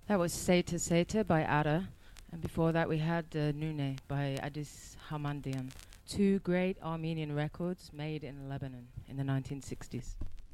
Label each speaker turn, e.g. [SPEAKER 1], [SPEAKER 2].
[SPEAKER 1] That was Seta Seta by Ada, and before that we had Nune by Addis Hamandian. Two great Armenian records made in Lebanon in the 1960s.